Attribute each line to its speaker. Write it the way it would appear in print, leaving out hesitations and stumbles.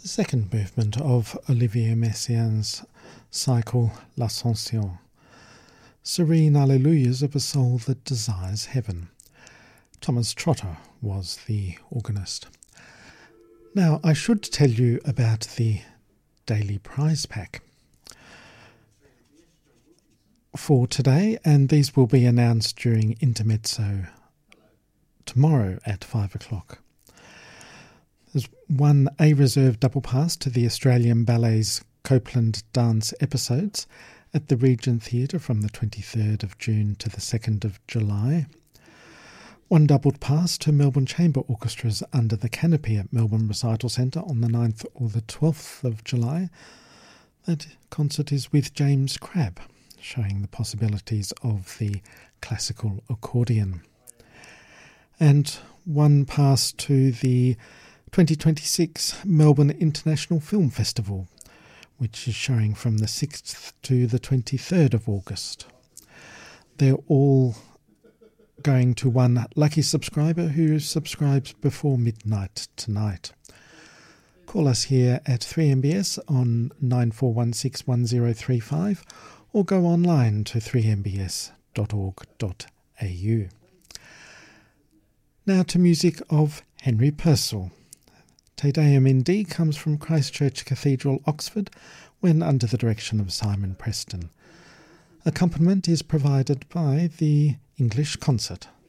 Speaker 1: The second movement of Olivier Messiaen's cycle L'Ascension, serene alleluias of a soul that desires heaven. Thomas Trotter was the organist. Now, I should tell you about the daily prize pack for today, and these will be announced during Intermezzo tomorrow at 5 o'clock. There's one A-reserve double pass to the Australian Ballet's Copeland Dance episodes at the Regent Theatre from the 23rd of June to the 2nd of July. One doubled pass to Melbourne Chamber Orchestra's Under the Canopy at Melbourne Recital Centre on the 9th or the 12th of July. That concert is with James Crabb, showing the possibilities of the classical accordion. And one pass to the 2026 Melbourne International Film Festival, which is showing from the 6th to the 23rd of August. They're all going to one lucky subscriber who subscribes before midnight tonight. Call us here at 3MBS on 94161035 or go online to 3mbs.org.au. Now to music of Henry Purcell. Te Deum in D comes from Christ Church Cathedral, Oxford, when under the direction of Simon Preston. Accompaniment is provided by the English Concert.